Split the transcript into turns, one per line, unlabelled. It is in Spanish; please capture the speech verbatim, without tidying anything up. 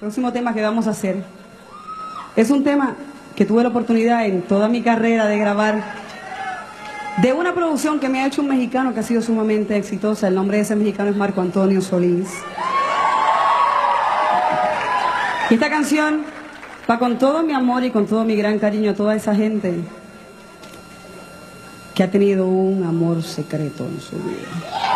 próximo tema que vamos a hacer es un tema que tuve la oportunidad en toda mi carrera de grabar, de una producción que me ha hecho un mexicano que ha sido sumamente exitosa. El nombre de ese mexicano es Marco Antonio Solís. Y esta canción va con todo mi amor y con todo mi gran cariño a toda esa gente que ha tenido un amor secreto en su vida.